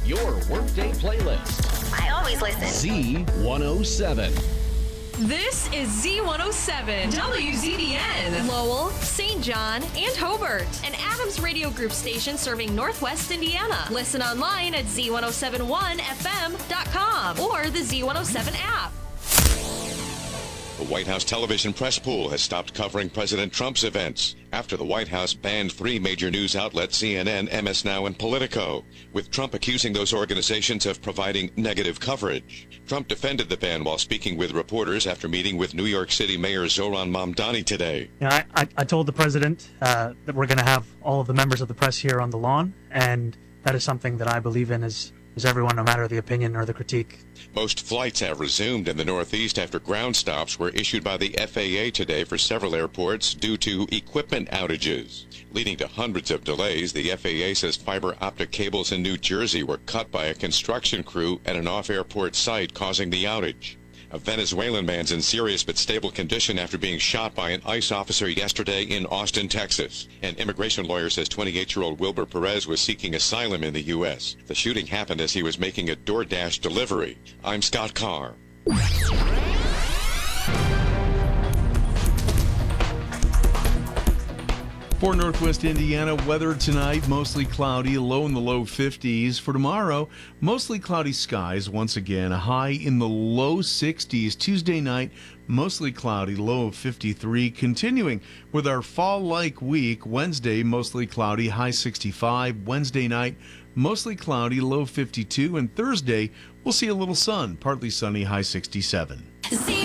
your workday playlist. I always listen. Z107. This is Z107, WZDN, Lowell, St. John, and Hobart, an Adams Radio Group station serving Northwest Indiana. Listen online at z1071fm.com or the Z107 app. The White House television press pool has stopped covering President Trump's events after the White House banned 3 major news outlets, CNN, MS Now, and Politico, with Trump accusing those organizations of providing negative coverage. Trump defended the ban while speaking with reporters after meeting with New York City Mayor Zohran Mamdani today. Yeah, I told the president that we're going to have all of the members of the press here on the lawn, and that is something that I believe in as everyone, no matter the opinion or the critique. Most flights have resumed in the Northeast after ground stops were issued by the FAA today for several airports due to equipment outages. Leading to hundreds of delays, the FAA says fiber optic cables in New Jersey were cut by a construction crew at an off-airport site, causing the outage. A Venezuelan man's in serious but stable condition after being shot by an ICE officer yesterday in Austin, Texas. An immigration lawyer says 28-year-old Wilbur Perez was seeking asylum in the U.S. The shooting happened as he was making a DoorDash delivery. I'm Scott Carr. For Northwest Indiana, weather tonight, mostly cloudy, low in the low 50s. For tomorrow, mostly cloudy skies once again, a high in the low 60s. Tuesday night, mostly cloudy, low of 53. Continuing with our fall-like week, Wednesday, mostly cloudy, high 65. Wednesday night, mostly cloudy, low 52. And Thursday, we'll see a little sun, partly sunny, high 67.